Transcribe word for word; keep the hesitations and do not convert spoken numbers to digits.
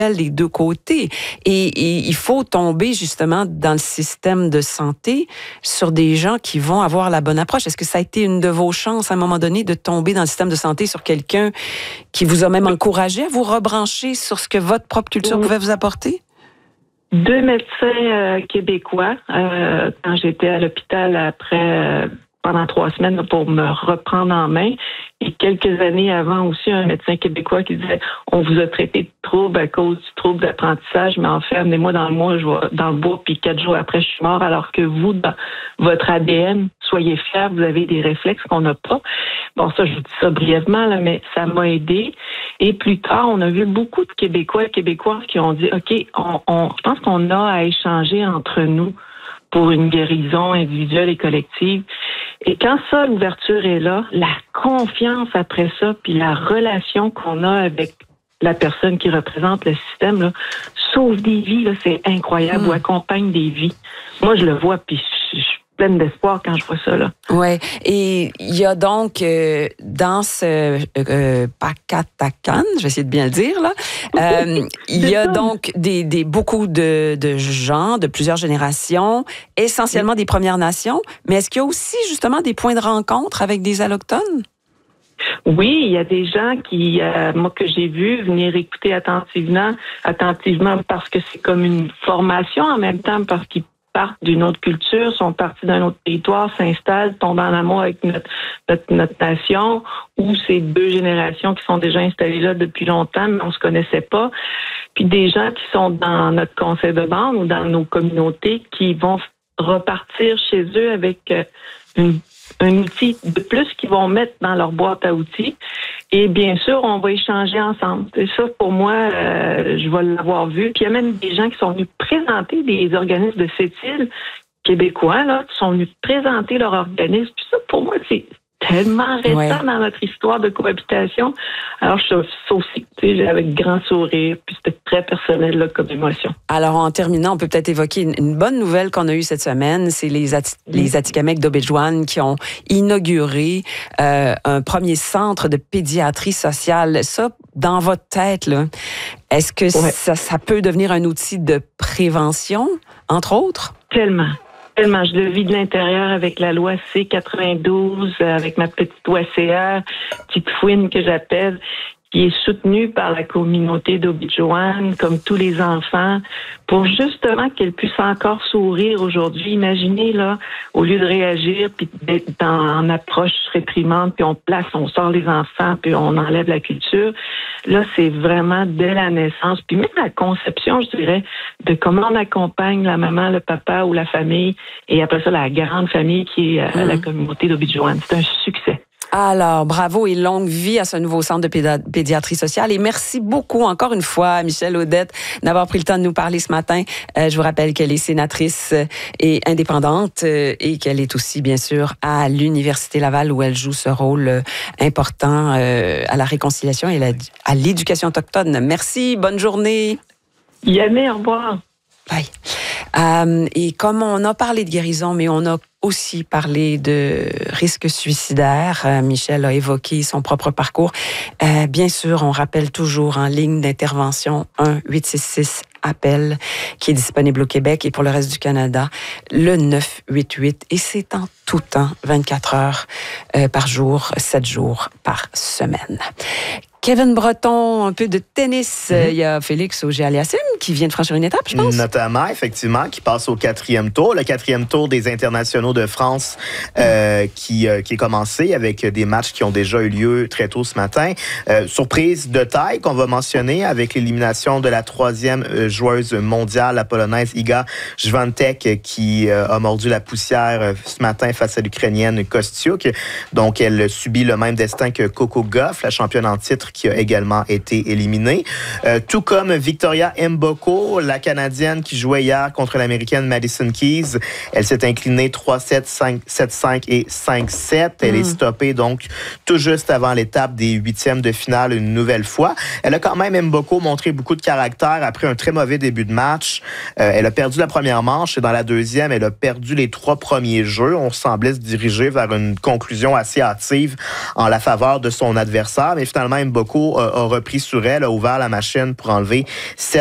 les deux côtés. Et, et il faut tomber justement dans le système de santé sur des gens qui vont avoir la bonne approche. Est-ce que ça a été une de vos chances à un moment donné de tomber dans le système de santé sur quelqu'un qui vous a même encouragé à vous rebrancher sur ce que votre propre culture pouvait vous apporter? Deux médecins euh, québécois, euh, quand j'étais à l'hôpital après euh, pendant trois semaines pour me reprendre en main. Et quelques années avant aussi, un médecin québécois qui disait « On vous a traité de trouble à cause du trouble d'apprentissage, mais en fait, amenez-moi dans le mois, je vais dans le bois, puis quatre jours après, je suis mort. » Alors que vous, dans votre A D N, soyez fiers, vous avez des réflexes qu'on n'a pas. Bon, ça, je vous dis ça brièvement, là, mais ça m'a aidé. Et plus tard, on a vu beaucoup de Québécois et Québécoises qui ont dit « OK, on, on, je pense qu'on a à échanger entre nous pour une guérison individuelle et collective. » Et quand ça, l'ouverture est là, la confiance après ça, puis la relation qu'on a avec la personne qui représente le système, là, sauve des vies, là, c'est incroyable, mmh. ou accompagne des vies. Moi, je le vois, puis je suis pleine d'espoir quand je vois ça, là. Oui, et il y a donc euh, dans ce euh, Pakatakan, je vais essayer de bien le dire, là, euh, il y a donc des, des, beaucoup de, de gens de plusieurs générations, essentiellement des Premières Nations, mais est-ce qu'il y a aussi justement des points de rencontre avec des Allochtones? Oui, il y a des gens qui, euh, moi que j'ai vu, venir écouter attentivement, attentivement parce que c'est comme une formation en même temps, parce qu'ils partent d'une autre culture, sont partis d'un autre territoire, s'installent, tombent en amour avec notre, notre, notre nation, ou c'est deux générations qui sont déjà installées là depuis longtemps, mais on se connaissait pas. Puis des gens qui sont dans notre conseil de bande ou dans nos communautés qui vont repartir chez eux avec une un outil de plus qu'ils vont mettre dans leur boîte à outils. Et bien sûr, on va échanger ensemble. C'est ça, pour moi, euh, je vais l'avoir vu. Puis il y a même des gens qui sont venus présenter des organismes de cette île québécois, là, qui sont venus présenter leur organisme. Puis ça, pour moi, c'est tellement récent ouais. dans notre histoire de cohabitation. Alors, je suis aussi, tu sais, avec grand sourire, puis c'était très personnel là, comme émotion. Alors, en terminant, on peut peut-être évoquer une, une bonne nouvelle qu'on a eue cette semaine. C'est les, Ati- mmh. les Atikamekw d'Obidjwan qui ont inauguré euh, un premier centre de pédiatrie sociale. Ça, dans votre tête, là, est-ce que ouais. ça, ça peut devenir un outil de prévention, entre autres? Tellement. Tellement, je le vis de l'intérieur avec la loi C quatre-vingt-douze, avec ma petite O C R, petite fouine que j'appelle, qui est soutenue par la communauté d'Obidjwan, comme tous les enfants, pour justement qu'elle puisse encore sourire aujourd'hui. Imaginez, là, au lieu de réagir, puis d'être en approche réprimande, puis on place, on sort les enfants, puis on enlève la culture. Là, c'est vraiment dès la naissance, puis même la conception, je dirais, de comment on accompagne la maman, le papa ou la famille, et après ça, la grande famille qui est mmh. la communauté d'Obidjwan. C'est un succès. Alors, bravo et longue vie à ce nouveau centre de pédi- pédiatrie sociale. Et merci beaucoup encore une fois, Michèle Audette, d'avoir pris le temps de nous parler ce matin. Euh, je vous rappelle qu'elle est sénatrice et indépendante euh, et qu'elle est aussi, bien sûr, à l'Université Laval où elle joue ce rôle euh, important euh, à la réconciliation et la, à l'éducation autochtone. Merci, bonne journée. Yamé, au revoir. Bye. Euh, et comme on a parlé de guérison, mais on a aussi parlé de risque suicidaire, euh, Michèle a évoqué son propre parcours. Euh, bien sûr, on rappelle toujours en ligne d'intervention un huit six six appel qui est disponible au Québec et pour le reste du Canada, le neuf huit huit. Et c'est en tout temps, vingt-quatre heures euh, par jour, sept jours par semaine. Kevin Breton, un peu de tennis. Mm-hmm. Il y a Félix Auger-Aliassime qui vient de franchir une étape, je pense. Notamment, effectivement, qui passe au quatrième tour. Le quatrième tour des internationaux de France euh, qui, euh, qui est commencé avec des matchs qui ont déjà eu lieu très tôt ce matin. Euh, surprise de taille qu'on va mentionner avec l'élimination de la troisième euh, joueuse mondiale, la Polonaise Iga Świątek, qui euh, a mordu la poussière euh, ce matin face à l'Ukrainienne Kostiuk. Donc, elle subit le même destin que Coco Gauff, la championne en titre qui a également été éliminée. Euh, tout comme Victoria Mboko, Mboko, la Canadienne qui jouait hier contre l'Américaine Madison Keys, elle s'est inclinée trois sept, cinq sept cinq et cinq sept. Elle mm. est stoppée donc tout juste avant l'étape des huitièmes de finale une nouvelle fois. Elle a quand même, Mboko, montré beaucoup de caractère après un très mauvais début de match. Euh, elle a perdu la première manche et dans la deuxième, elle a perdu les trois premiers jeux. On semblait se diriger vers une conclusion assez hâtive en la faveur de son adversaire, mais finalement, Mboko a, a repris sur elle, a ouvert la machine pour enlever sept